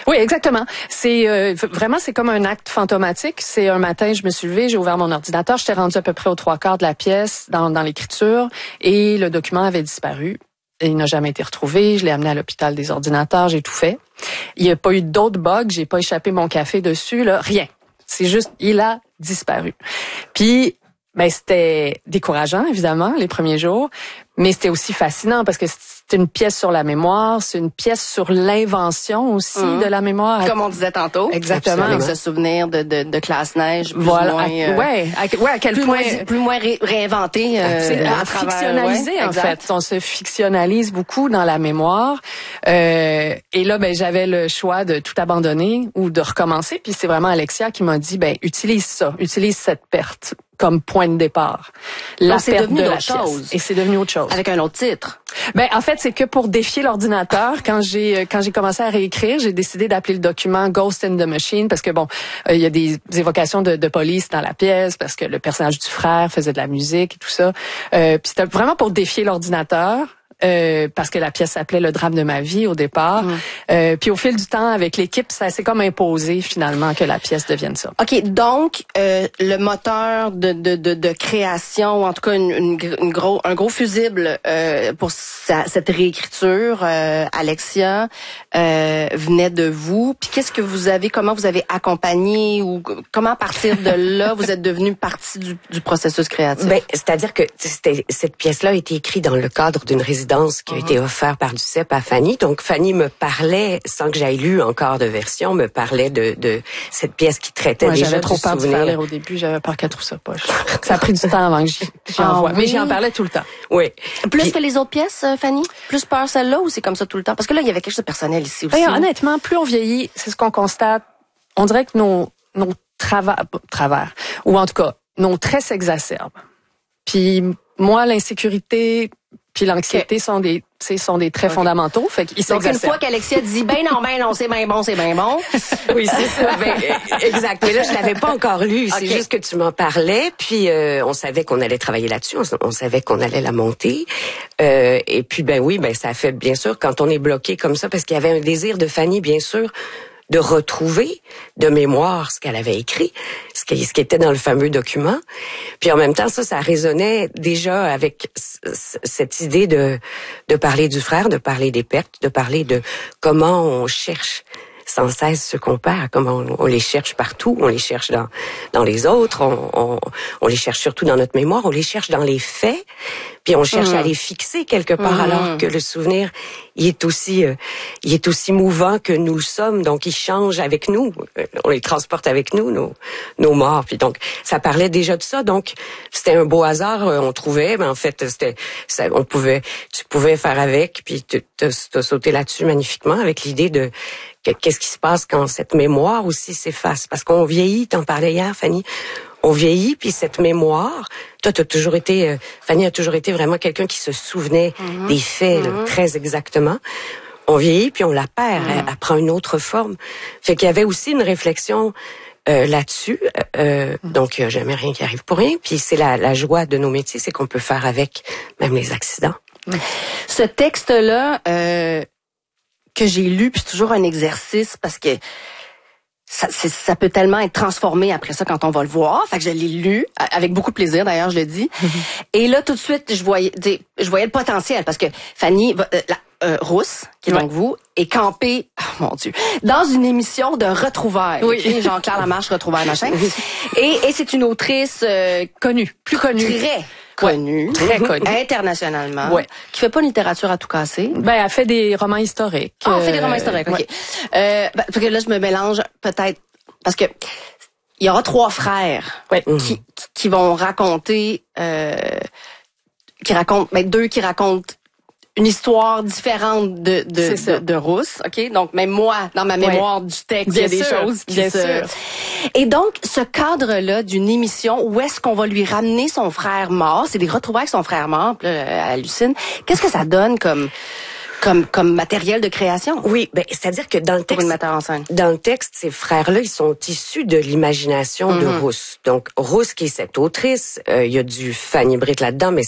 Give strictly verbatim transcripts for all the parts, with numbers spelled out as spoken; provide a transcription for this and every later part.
Oui, exactement. C'est euh, vraiment, c'est comme un acte fantomatique. C'est un matin, je me suis levée, j'ai ouvert mon ordinateur, j'étais rendue à peu près aux trois quarts de la pièce dans, dans l'écriture et le document avait disparu. Et il n'a jamais été retrouvé. Je l'ai amené à l'hôpital des ordinateurs, j'ai tout fait. Il n'y a pas eu d'autres bugs, j'ai pas échappé mon café dessus, là, rien. C'est juste, il a disparu. Puis, ben c'était décourageant, évidemment, les premiers jours, mais c'était aussi fascinant parce que c'est une pièce sur la mémoire, c'est une pièce sur l'invention aussi mmh. de la mémoire. Comme on disait tantôt. Exactement. Avec ce souvenir de, de, de classe neige, plus voilà. moins... Euh, ouais, à, ouais, à quel plus point... Moins, plus moins ré, réinventé. Euh, c'est à, à fictionnaliser, ouais, en exact. fait. On se fictionnalise beaucoup dans la mémoire. Euh, et là, ben j'avais le choix de tout abandonner ou de recommencer. Puis c'est vraiment Alexia qui m'a dit, ben utilise ça, utilise cette perte comme point de départ. La Donc, perte de la chose. pièce. Et c'est devenu autre chose. Avec un autre titre. Ben en fait, c'est que pour défier l'ordinateur, quand j'ai quand j'ai commencé à réécrire, j'ai décidé d'appeler le document Ghost in the Machine parce que bon, il euh, y a des évocations de, de police dans la pièce parce que le personnage du frère faisait de la musique et tout ça. Euh, puis c'était vraiment pour défier l'ordinateur. Euh, parce que la pièce s'appelait Le drame de ma vie au départ. Mmh. Euh, puis au fil du temps, avec l'équipe, ça s'est comme imposé finalement que la pièce devienne ça. OK, donc euh, le moteur de, de, de, de création, ou en tout cas une, une, une gros, un gros fusible euh, pour sa, cette réécriture, euh, Alexia, euh, venait de vous. Puis qu'est-ce que vous avez, comment vous avez accompagné ou comment à partir de là, vous êtes devenu partie du, du processus créatif? Ben, c'est-à-dire que c'était, cette pièce-là a été écrite dans le cadre d'une résidence qui a été offert par du C E P à Fanny. Donc, Fanny me parlait, sans que j'aille lu encore de version, me parlait de, de cette pièce qui traitait ouais, déjà j'avais trop du peur souvenir. de faire au début, j'avais peur qu'elle trouve ça poche. Ça a pris du temps avant que j'y, j'y ah, envoie. Oui. Mais j'y en parlais tout le temps. Oui. Plus Puis, que les autres pièces, Fanny? Plus peur celle-là ou c'est comme ça tout le temps? Parce que là, il y avait quelque chose de personnel ici aussi. Ben, honnêtement, plus on vieillit, c'est ce qu'on constate. On dirait que nos, nos travers, travers, ou en tout cas, nos traits s'exacerbent. Puis moi, l'insécurité puis l'anxiété okay. sont des, sont des traits okay. fondamentaux. Fait qu'ils Donc, une fois qu'Alexia dit, ben non, ben non, c'est ben bon, c'est ben bon. Oui, c'est ça. Ben, exact. Mais là, je l'avais pas encore lu. C'est okay. juste que tu m'en parlais. Puis, euh, on savait qu'on allait travailler là-dessus. On, on savait qu'on allait la monter. Euh, et puis, ben oui, ben ça a fait, bien sûr, quand on est bloqué comme ça, parce qu'il y avait un désir de Fanny, bien sûr, de retrouver de mémoire ce qu'elle avait écrit, ce qui, ce qui était dans le fameux document. Puis en même temps, ça, ça résonnait déjà avec c- c- cette idée de, de parler du frère, de parler des pertes, de parler de comment on cherche sans cesse ce qu'on perd, comment on, on les cherche partout, on les cherche dans, dans les autres, on, on, on les cherche surtout dans notre mémoire, on les cherche dans les faits, puis on cherche mmh. à les fixer quelque part, mmh. alors que le souvenir, il est aussi, euh, il est aussi mouvant que nous sommes, donc il change avec nous, on les transporte avec nous, nos, nos morts, puis donc ça parlait déjà de ça, donc c'était un beau hasard, on trouvait, mais en fait c'était, ça, on pouvait, tu pouvais faire avec, puis tu as sauté là-dessus magnifiquement avec l'idée de qu'est-ce qui se passe quand cette mémoire aussi s'efface? Parce qu'on vieillit, t'en parlais hier, Fanny, on vieillit, puis cette mémoire, toi, t'as toujours été, euh, Fanny a toujours été vraiment quelqu'un qui se souvenait mm-hmm. des faits mm-hmm. là, très exactement. On vieillit, puis on la perd, mm-hmm. elle, elle prend une autre forme. Fait qu'il y avait aussi une réflexion euh, là-dessus. Euh, mm-hmm. Donc, il n'y a jamais rien qui arrive pour rien. Puis c'est la, la joie de nos métiers, c'est qu'on peut faire avec même les accidents. Mm-hmm. Ce texte-là... Euh... que j'ai lu, puis c'est toujours un exercice parce que ça, ça peut tellement être transformé après ça quand on va le voir. Fait que je l'ai lu avec beaucoup de plaisir, d'ailleurs, je le dis. Mm-hmm. Et là, tout de suite, je voyais, je voyais le potentiel parce que Fanny euh, la, euh, Rousse, qui est ouais. donc vous, est campée, oh mon Dieu, dans une émission de retrouvailles. Oui. Okay? Jean-Claire Lamarche, retrouvailles, machin. et, et c'est une autrice euh, connue, plus connue. Très connue, ouais, très connue, internationalement, ouais. qui fait pas une littérature à tout casser. Ben, elle fait des romans historiques. Ah, elle fait des romans historiques, ok. Ouais. Euh, ben, parce que là, je me mélange peut-être parce que il y aura trois frères ouais. qui, qui vont raconter, euh, qui racontent, ben deux qui racontent une histoire différente de de, de, de Rousse, ok. Donc même moi, dans ma mémoire ouais. du texte, il y a des choses qui bien se. Sûr. Et donc ce cadre-là d'une émission où est-ce qu'on va lui ramener son frère mort, c'est des retrouvailles avec son frère mort, puis là, elle hallucine. Qu'est-ce que ça donne comme comme comme matériel de création? Oui, ben c'est-à-dire que dans le texte, pour une metteur en scène. Dans le texte, ces frères-là, ils sont issus de l'imagination mm-hmm. de Rousse. Donc Rousse, qui est cette autrice, euh, il y a du Fanny Britt là-dedans, mais c'est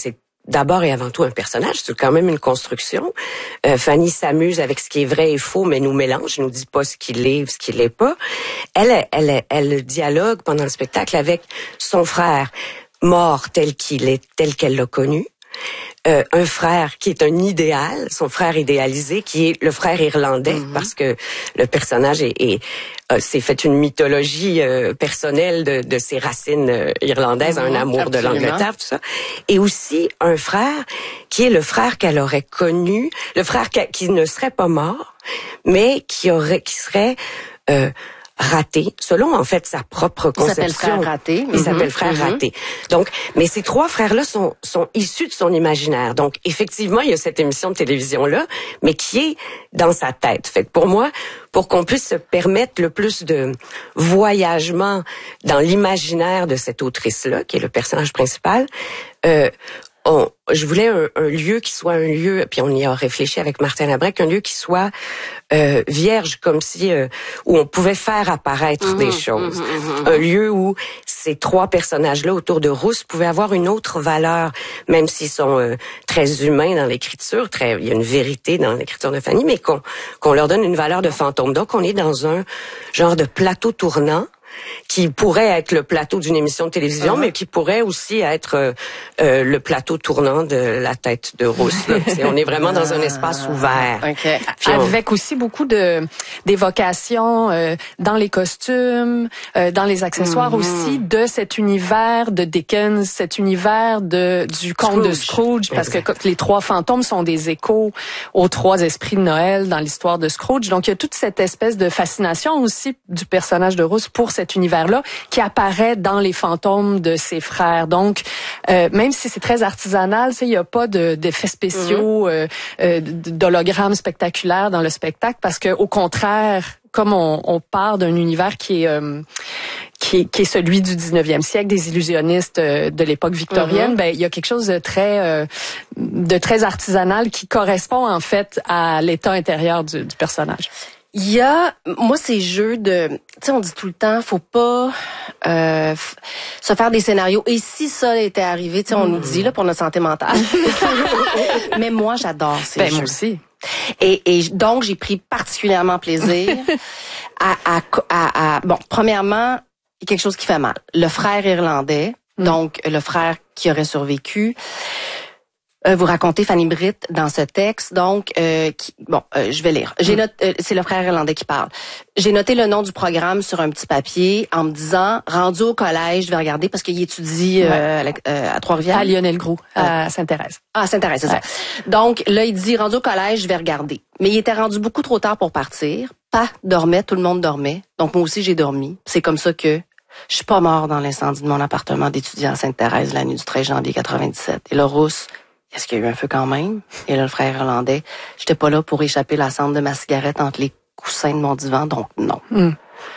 d'abord et avant tout un personnage, c'est quand même une construction. Euh, Fanny s'amuse avec ce qui est vrai et faux, mais nous mélange, nous dit pas ce qu'il est, ce qu'il est pas. Elle, elle, elle, elle dialogue pendant le spectacle avec son frère mort tel qu'il est, tel qu'elle l'a connu. Euh, un frère qui est un idéal, son frère idéalisé, qui est le frère irlandais, mm-hmm. parce que le personnage est, est euh, s'est fait une mythologie euh, personnelle de, de ses racines euh, irlandaises, mm-hmm. un amour Absolument. de l'Angleterre, tout ça. Et aussi un frère qui est le frère qu'elle aurait connu, le frère qui, qui ne serait pas mort, mais qui aurait, qui serait euh, raté, selon en fait sa propre conception. Il s'appelle frère raté. Il mm-hmm. s'appelle frère mm-hmm. raté. Donc, mais ces trois frères-là sont sont issus de son imaginaire. Donc, effectivement, il y a cette émission de télévision-là, mais qui est dans sa tête. Fait que pour moi, pour qu'on puisse se permettre le plus de voyagement dans l'imaginaire de cette autrice-là, qui est le personnage principal, euh, On, je voulais un, un lieu qui soit un lieu, puis on y a réfléchi avec Martin Labrec, un lieu qui soit euh, vierge, comme si euh, où on pouvait faire apparaître mmh, des choses. Mmh, mmh, un lieu où ces trois personnages-là autour de Rousse pouvaient avoir une autre valeur, même s'ils sont euh, très humains dans l'écriture, très il y a une vérité dans l'écriture de Fanny, mais qu'on qu'on leur donne une valeur de fantôme. Donc on est dans un genre de plateau tournant qui pourrait être le plateau d'une émission de télévision, uh-huh. mais qui pourrait aussi être euh, euh, le plateau tournant de la tête de Rousse. Là. On est vraiment dans un espace ouvert. Okay. Avec on... aussi beaucoup de d'évocations euh, dans les costumes, euh, dans les accessoires mm-hmm. aussi de cet univers de Dickens, cet univers de du conte de Scrooge, parce exact. que les trois fantômes sont des échos aux trois esprits de Noël dans l'histoire de Scrooge. Donc il y a toute cette espèce de fascination aussi du personnage de Rousse pour cette univers-là qui apparaît dans les fantômes de ses frères. Donc, euh, même si c'est très artisanal, il n'y a pas de, d'effets spéciaux, mm-hmm. euh, euh, d'hologrammes spectaculaires dans le spectacle, parce que au contraire, comme on, on part d'un univers qui est, euh, qui est qui est celui du dix-neuvième siècle, des illusionnistes euh, de l'époque victorienne, mm-hmm. ben il y a quelque chose de très euh, de très artisanal qui correspond en fait à l'état intérieur du, du personnage. Il y a, moi, ces jeux de, tu sais, on dit tout le temps, faut pas euh, f- se faire des scénarios. Et si ça était arrivé, tu sais, on mmh. nous dit là pour notre santé mentale. Mais moi, j'adore ces ben, jeux. Moi aussi. Et, et donc, j'ai pris particulièrement plaisir à, à, à, à, bon, premièrement, il y a quelque chose qui fait mal. Le frère irlandais, mmh. donc le frère qui aurait survécu. Euh, vous racontez Fanny Britt dans ce texte, donc euh, qui, bon, euh, je vais lire. J'ai noté, euh, c'est le frère irlandais qui parle. J'ai noté le nom du programme sur un petit papier en me disant, rendu au collège, je vais regarder parce qu'il étudie euh, ouais. à, euh, à Trois-Rivières. À Lionel Groux, à Sainte-Thérèse. Ah, à Sainte-Thérèse, c'est ouais. ça. Donc là, il dit, rendu au collège, je vais regarder. Mais il était rendu beaucoup trop tard pour partir. Pas dormait, tout le monde dormait. Donc moi aussi, j'ai dormi. C'est comme ça que je suis pas mort dans l'incendie de mon appartement d'étudiant à Sainte-Thérèse la nuit du treize janvier quatre-vingt-dix-sept. Et là, Rousse, est-ce qu'il y a eu un feu quand même? Et là, le frère irlandais, j'étais pas là pour échapper la cendre de ma cigarette entre les coussins de mon divan, donc non. Mm.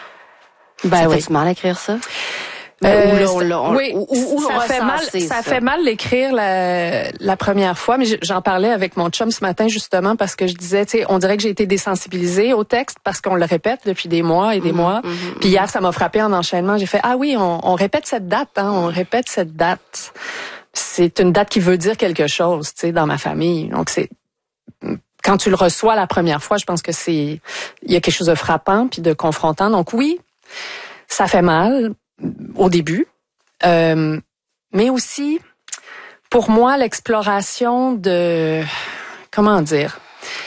Ben ça oui. fait mal à écrire ça? Euh, ou là, on, là, on, oui, ou, ou ça fait mal. Ça, ça fait mal l'écrire la, la première fois, mais j'en parlais avec mon chum ce matin justement parce que je disais, tu sais, on dirait que j'ai été désensibilisée au texte parce qu'on le répète depuis des mois et des mm-hmm, mois. Mm-hmm, Puis hier, ça m'a frappé en enchaînement. J'ai fait ah oui, on, on répète cette date, hein, on répète cette date. C'est une date qui veut dire quelque chose, tu sais, dans ma famille. Donc c'est quand tu le reçois la première fois, je pense que c'est il y a quelque chose de frappant puis de confrontant. Donc oui, ça fait mal au début, euh, mais aussi pour moi l'exploration de comment dire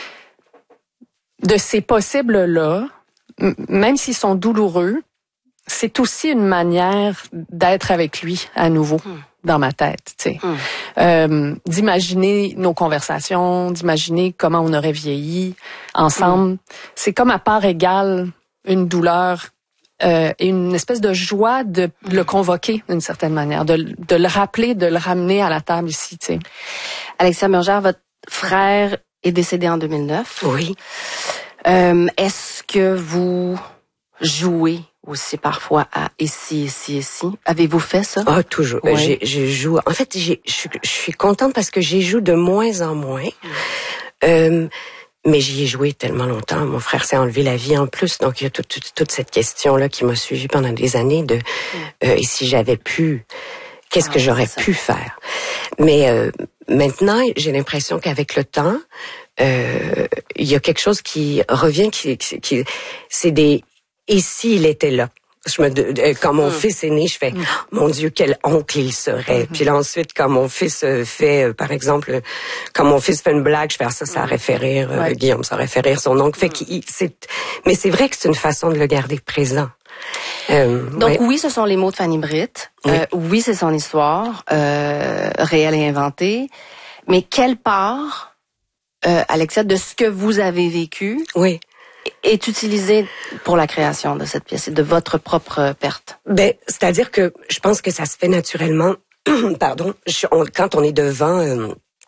de ces possibles là, même s'ils sont douloureux, c'est aussi une manière d'être avec lui à nouveau. Mmh. Dans ma tête, tu sais, hum. euh, d'imaginer nos conversations, d'imaginer comment on aurait vieilli ensemble. Hum. C'est comme à part égale une douleur euh, et une espèce de joie de, de le convoquer d'une certaine manière, de, de le rappeler, de le ramener à la table ici, tu sais. Alexia Murgère, votre frère est décédé en deux mille neuf. Oui. Euh, est-ce que vous jouez aussi parfois à ici, ici, ici. Avez-vous fait ça? Ah, toujours. Oui. J'ai, je joue. En fait, j'ai, je, je suis contente parce que j'y joue de moins en moins. Mm. Euh, mais j'y ai joué tellement longtemps. Mon frère s'est enlevé la vie en plus. Donc, il y a toute, toute, toute cette question-là qui m'a suivie pendant des années de, mm. euh, et si j'avais pu, qu'est-ce ah, que j'aurais pu faire? Mais euh, maintenant, j'ai l'impression qu'avec le temps, euh, il y a quelque chose qui revient, qui, qui, qui c'est des et s'il était là. Je me, quand mon mmh. fils est né, je fais, mmh. mon Dieu, quel oncle il serait. Mmh. Puis là, ensuite, quand mon fils fait, euh, par exemple, quand mon fils fait une blague, je fais, ah, ça, ça aurait fait rire, euh, ouais. Guillaume, ça aurait fait rire son oncle. Fait mmh. qu'il, c'est, mais c'est vrai que c'est une façon de le garder présent. Euh, Donc ouais. oui, ce sont les mots de Fanny Britt. Oui, euh, oui c'est son histoire, euh, réelle et inventée. Mais quelle part, euh, Alexia, de ce que vous avez vécu, oui. est utilisé pour la création de cette pièce et de votre propre perte? Ben, c'est-à-dire que je pense que ça se fait naturellement. Pardon, je, on, quand on est devant euh,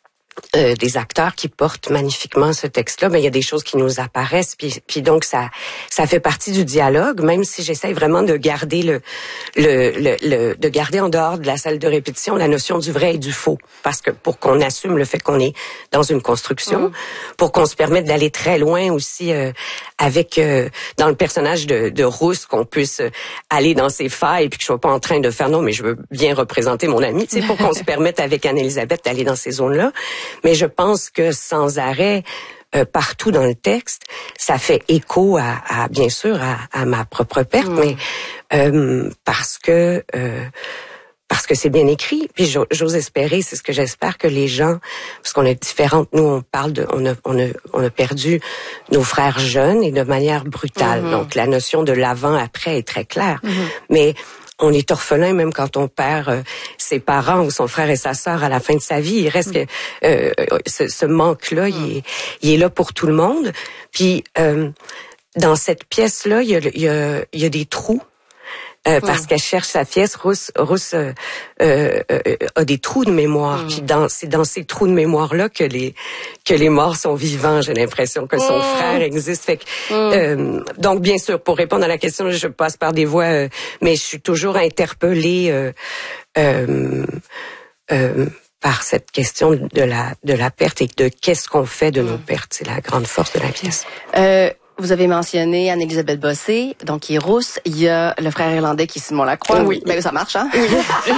euh, des acteurs qui portent magnifiquement ce texte-là, ben il y a des choses qui nous apparaissent, puis, puis donc ça, ça fait partie du dialogue, même si j'essaye vraiment de garder le, le, le, le, de garder en dehors de la salle de répétition la notion du vrai et du faux, parce que pour qu'on assume le fait qu'on est dans une construction, mmh. pour qu'on se permette d'aller très loin aussi euh, avec euh, dans le personnage de, de Rousse, qu'on puisse aller dans ses failles, puis que je sois pas en train de faire non, mais je veux bien représenter mon ami, tu sais, pour qu'on se permette avec Anne-Élisabeth d'aller dans ces zones-là. Mais je pense que sans arrêt, euh, partout dans le texte, ça fait écho à, à bien sûr, à, à ma propre perte, mmh. mais euh, parce que euh, parce que c'est bien écrit. Puis j'ose espérer, c'est ce que j'espère que les gens, parce qu'on est différentes, nous on parle de, on a, on a, on a perdu nos frères jeunes et de manière brutale. Mmh. Donc la notion de l'avant-après est très claire, mmh. mais on est orphelin même quand on perd euh, ses parents ou son frère et sa sœur à la fin de sa vie. Il reste que euh, ce, ce manque-là, il est, il est là pour tout le monde. Puis euh, dans cette pièce-là, il y a, il y a, il y a des trous. Euh, parce mmh. qu'elle cherche sa pièce, Rousse, Rousse euh, euh, euh, a des trous de mémoire. Mmh. Puis dans, c'est dans ces trous de mémoire-là que les que les morts sont vivants. J'ai l'impression que son mmh. frère existe. Fait que, mmh. euh, donc bien sûr, pour répondre à la question, je passe par des voies, euh, mais je suis toujours interpellée euh, euh, euh, par cette question de la de la perte et de qu'est-ce qu'on fait de mmh. nos pertes. C'est la grande force de la pièce. Euh... Vous avez mentionné Anne-Élisabeth Bossé, donc qui est Rousse. Il y a le frère irlandais qui est Simon Lacroix. Oui. Ben ça marche, hein? Oui.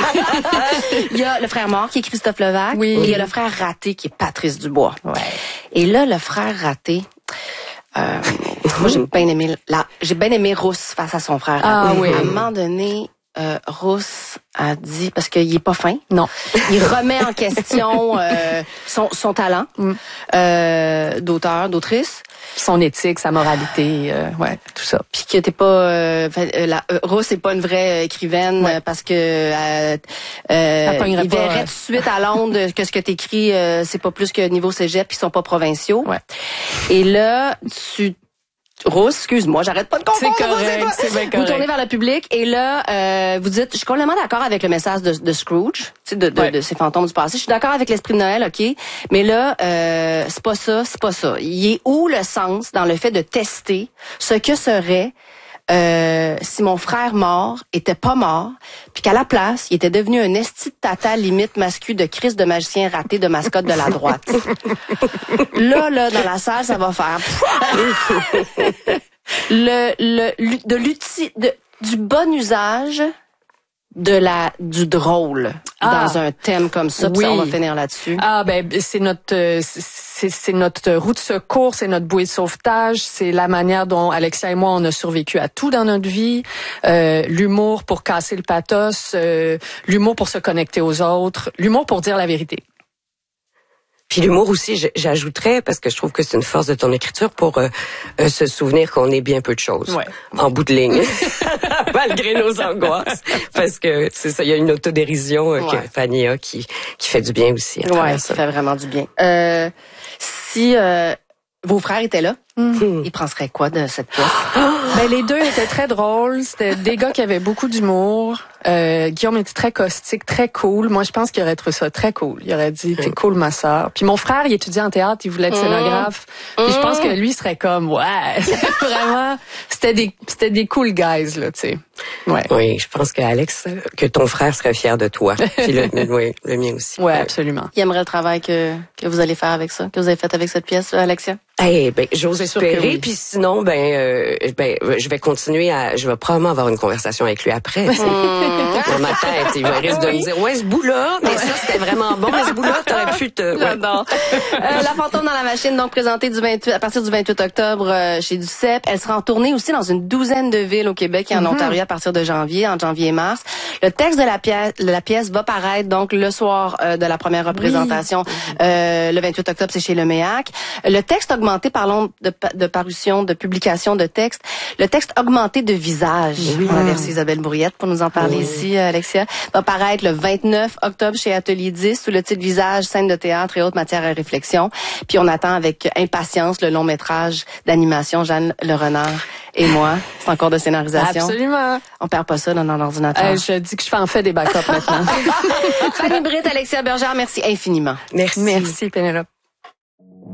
Il y a le frère mort qui est Christophe Levac. Oui. Et il y a le frère raté qui est Patrice Dubois. Ouais. Et là, le frère raté, euh, moi j'ai bien aimé la, j'ai bien aimé Rousse face à son frère. Ah raté. oui. À un moment donné, euh, Rousse a dit, parce qu'il est pas fin. Non. Il remet en question euh, son, son talent mm. euh, d'auteur, d'autrice. Son éthique, sa moralité, euh, ouais, tout ça. Puis que t'es pas, euh, la euh, Rose c'est pas une vraie écrivaine ouais. parce que euh, euh, il verrait pas, tout de suite à Londres que ce que t'écris euh, c'est pas plus que niveau cégep, puis ils sont pas provinciaux. Ouais. Et là, tu Rose, excuse-moi, j'arrête pas de comprendre. C'est correct, c'est bien correct. Vous tournez vers le public et là, euh, vous dites, je suis complètement d'accord avec le message de, de Scrooge, tu sais, de, de, ouais. de ces fantômes du passé. Je suis d'accord avec l'esprit de Noël, ok, mais là, euh, c'est pas ça, c'est pas ça. Il est où le sens dans le fait de tester ce que serait euh, si mon frère mort était pas mort, puis qu'à la place, il était devenu un esti de tata limite mascu de Christ de magicien raté de mascotte de la droite. Là, là, dans la salle, ça va faire le, le, de l'outil, de, du bon usage de la, du drôle ah. dans un thème comme ça. Oui. Puis on va finir là-dessus. Ah, ben, c'est notre, c'est, c'est notre roue de secours, c'est notre bouée de sauvetage, c'est la manière dont Alexia et moi, on a survécu à tout dans notre vie. Euh, l'humour pour casser le pathos, euh, l'humour pour se connecter aux autres, l'humour pour dire la vérité. Puis l'humour aussi, j'ajouterais, parce que je trouve que c'est une force de ton écriture, pour euh, euh, se souvenir qu'on est bien peu de choses, ouais. en bout de ligne, malgré nos angoisses. Parce que c'est ça, il y a une autodérision euh, ouais. que Fanny a qui, qui fait du bien aussi. Oui, ça fait vraiment du bien. Euh, si euh, vos frères étaient là, mmh. ils penseraient quoi de cette pièce? Ben, les deux étaient très drôles. C'était des gars qui avaient beaucoup d'humour. Euh, Guillaume était très caustique, très cool. Moi, je pense qu'il aurait trouvé ça très cool. Il aurait dit, t'es cool, ma sœur. Puis mon frère, il étudiait en théâtre, il voulait être scénographe. Mmh. Puis je pense que lui serait comme, ouais, vraiment, c'était des, c'était des cool guys, là, tu sais. Ouais. Oui, je pense qu'Alex, que ton frère serait fier de toi. Puis le, le, oui, le mien aussi. Ouais, absolument. Il aimerait le travail que, que vous allez faire avec ça, que vous avez fait avec cette pièce, Alexia? Eh ben, j'ose espérer. Oui. Puis sinon, ben, euh, ben, je vais continuer à, je vais probablement avoir une conversation avec lui après. Dans ma tête, il va risque de me dire, ouais, ce bout-là, mais ça c'était vraiment bon, mais ce bout-là, t'aurais pu te. Ouais. J'adore. euh, la fantôme dans la machine, donc présentée du vingt-huit à partir du vingt-huit octobre euh, chez Duceppe. Elle sera en tournée aussi dans une douzaine de villes au Québec et en mm-hmm. Ontario à partir de janvier, en janvier et mars. Le texte de la pièce, la pièce va paraître donc le soir euh, de la première représentation. Oui. Euh, le vingt-huit octobre, c'est chez Le Méac. Le texte augmenté, parlons de, de parution, de publication de texte. Le texte augmenté de visage. Oui. On va verser Isabelle Bourriette pour nous en parler oui. ici, Alexia. Va paraître le vingt-neuf octobre chez Atelier dix sous le titre Visage, scène de théâtre et autres matières à réflexion. Puis on attend avec impatience le long métrage d'animation Jeanne Le Renard et moi. C'est en cours de scénarisation. Absolument. On perd pas ça dans l'ordinateur. Euh, je dis que je fais en fait des backups maintenant. Fanny Britt, Alexia Bergère, merci infiniment. Merci. Merci, Pénélope.